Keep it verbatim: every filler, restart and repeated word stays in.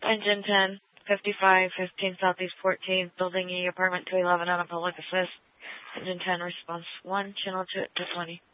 Engine ten, fifty-five, fifteen Southeast fourteenth, Building E, Apartment two eleven on a public assist. Engine ten, response one, channel two to twenty.